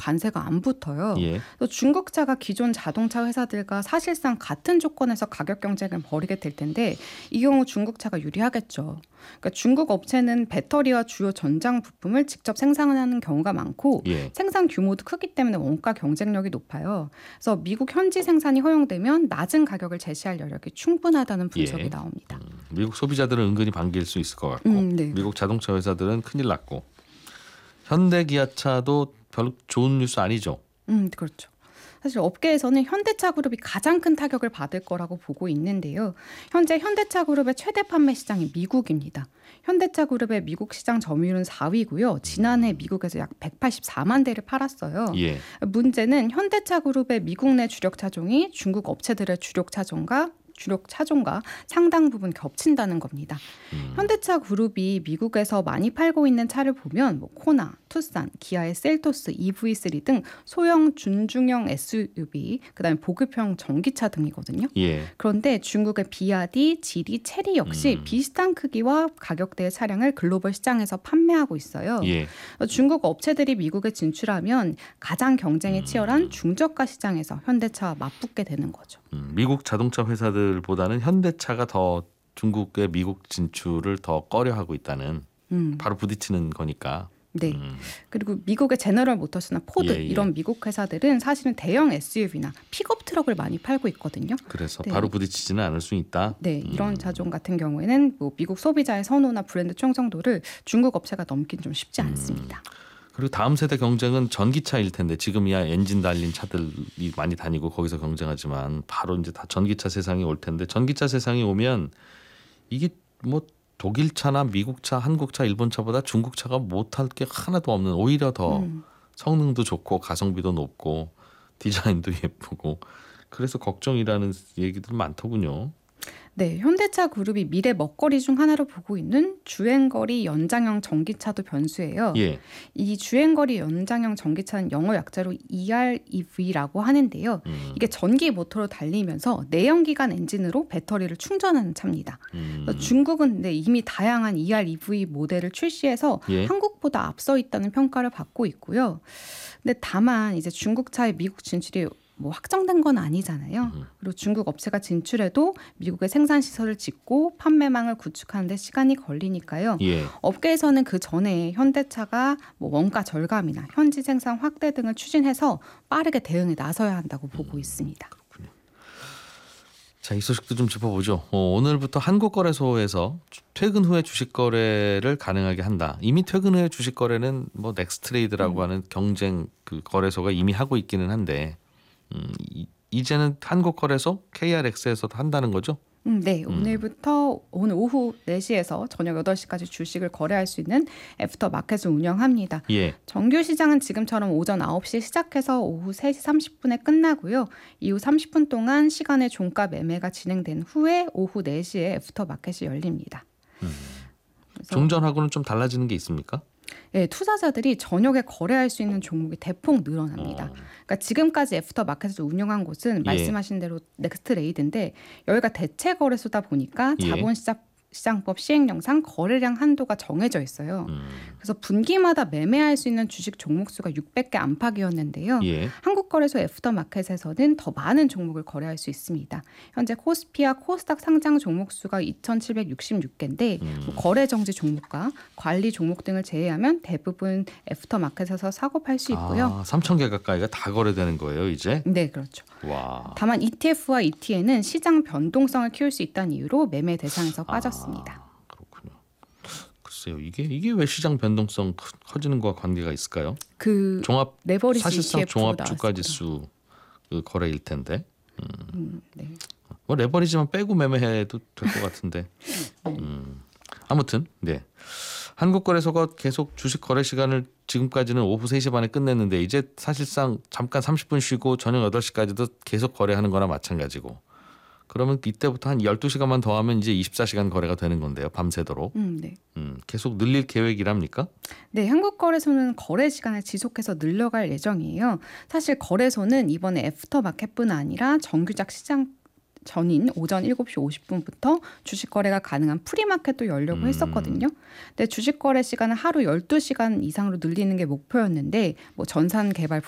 관세가 안 붙어요. 예. 또 중국차가 기존 자동차 회사들과 사실상 같은 조건에서 가격 경쟁을 벌이게 될 텐데 이 경우 중국차가 유리하겠죠. 그러니까 중국 업체는 배터리와 주요 전장 부품을 직접 생산하는 경우가 많고 예. 생산 규모도 크기 때문에 원가 경쟁력이 높아요. 그래서 미국 현지 생산이 허용되면 낮은 가격을 제시할 여력이 충분하다는 분석이 예. 나옵니다. 미국 소비자들은 은근히 반길 수 있을 것 같고 네. 미국 자동차 회사들은 큰일 났고 현대 기아차도 별로 좋은 뉴스 아니죠. 그렇죠. 사실 업계에서는 현대차 그룹이 가장 큰 타격을 받을 거라고 보고 있는데요. 현재 현대차 그룹의 최대 판매 시장이 미국입니다. 현대차 그룹의 미국 시장 점유율은 4위고요. 지난해 미국에서 약 184만 대를 팔았어요. 예. 문제는 현대차 그룹의 미국 내 주력 차종이 중국 업체들의 주력 차종과 상당 부분 겹친다는 겁니다. 현대차 그룹이 미국에서 많이 팔고 있는 차를 보면 코나, 투싼, 기아의 셀토스 EV3 등 소형 준중형 SUV, 그다음에 보급형 전기차 등이거든요. 예. 그런데 중국의 비아디, 지리, 체리 역시 비슷한 크기와 가격대의 차량을 글로벌 시장에서 판매하고 있어요. 예. 중국 업체들이 미국에 진출하면 가장 경쟁이 치열한 중저가 시장에서 현대차와 맞붙게 되는 거죠. 미국 자동차 회사들보다는 현대차가 더 중국의 미국 진출을 더 꺼려하고 있다는 바로 부딪히는 거니까. 네. 그리고 미국의 제너럴 모터스나 포드 이런 미국 회사들은 사실은 대형 SUV나 픽업 트럭을 많이 팔고 있거든요. 그래서 네. 바로 부딪히지는 않을 수 있다. 네, 이런 차종 같은 경우에는 미국 소비자의 선호나 브랜드 충성도를 중국 업체가 넘긴 좀 쉽지 않습니다. 그리고 다음 세대 경쟁은 전기차일 텐데 지금이야 엔진 달린 차들이 많이 다니고 거기서 경쟁하지만 바로 이제 다 전기차 세상이 올 텐데 전기차 세상이 오면 이게 뭐 독일차나 미국차, 한국차, 일본차보다 중국차가 못할 게 하나도 없는 오히려 더 성능도 좋고 가성비도 높고 디자인도 예쁘고 그래서 걱정이라는 얘기들 많더군요. 네, 현대차 그룹이 미래 먹거리 중 하나로 보고 있는 주행거리 연장형 전기차도 변수예요. 예. 이 주행거리 연장형 전기차는 영어 약자로 EREV라고 하는데요. 이게 전기 모터로 달리면서 내연기관 엔진으로 배터리를 충전하는 차입니다. 중국은 이미 다양한 EREV 모델을 출시해서 한국보다 앞서 있다는 평가를 받고 있고요. 근데 다만 이제 중국차의 미국 진출이 확정된 건 아니잖아요. 그리고 중국 업체가 진출해도 미국의 생산 시설을 짓고 판매망을 구축하는 데 시간이 걸리니까요. 예. 업계에서는 그 전에 현대차가 원가 절감이나 현지 생산 확대 등을 추진해서 빠르게 대응에 나서야 한다고 보고 있습니다. 그렇군요. 자, 이 소식도 좀 짚어보죠. 오늘부터 한국거래소에서 퇴근 후에 주식 거래를 가능하게 한다. 이미 퇴근 후에 주식 거래는 넥스트레이드라고 하는 경쟁 그 거래소가 이미 하고 있기는 한데 이제는 한국거래소 KRX에서도 한다는 거죠? 네, 오늘부터 오늘 오후 4시에서 저녁 8시까지 주식을 거래할 수 있는 애프터마켓을 운영합니다. 예. 정규 시장은 지금처럼 오전 9시에 시작해서 오후 3시 30분에 끝나고요. 이후 30분 동안 시간의 종가 매매가 진행된 후에 오후 4시에 애프터마켓이 열립니다. 종전하고는 좀 달라지는 게 있습니까? 네, 투자자들이 저녁에 거래할 수 있는 종목이 대폭 늘어납니다. 그러니까 지금까지 애프터마켓을 운영한 곳은 말씀하신 대로 넥스트레이드인데 여기가 대체 거래소다 보니까 자본시장법 시행령상 거래량 한도가 정해져 있어요. 그래서 분기마다 매매할 수 있는 주식 종목 수가 600개 안팎이었는데요. 한국거래소 애프터마켓에서는 더 많은 종목을 거래할 수 있습니다. 현재 코스피와 코스닥 상장 종목 수가 2,766개인데 거래 정지 종목과 관리 종목 등을 제외하면 대부분 애프터마켓에서 사고 팔 수 있고요. 3,000개 가까이가 다 거래되는 거예요, 이제? 네, 그렇죠. 와. 다만 ETF와 ETN은 시장 변동성을 키울 수 있다는 이유로 매매 대상에서 빠졌습니다. 그렇군요. 글쎄요, 이게 왜 시장 변동성 커지는 거와 관계가 있을까요? 그 종합 레버리지 사실상 ETF로 종합 주가지수 그 거래일 텐데. 네. 레버리지만 빼고 매매해도 될 것 같은데. 아무튼 네. 한국거래소가 계속 주식 거래 시간을 지금까지는 오후 3시 반에 끝냈는데 이제 사실상 잠깐 30분 쉬고 저녁 8시까지도 계속 거래하는 거나 마찬가지고. 그러면 이때부터 한 12시간만 더 하면 이제 24시간 거래가 되는 건데요. 밤새도록. 네. 계속 늘릴 계획이랍니까? 네, 한국거래소는 거래 시간을 지속해서 늘려갈 예정이에요. 사실 거래소는 이번에 애프터마켓뿐 아니라 정규작 시장 전인 오전 7시 50분부터 주식 거래가 가능한 프리마켓도 열려고 했었거든요. 근데 주식 거래 시간을 하루 12시간 이상으로 늘리는 게 목표였는데 전산 개발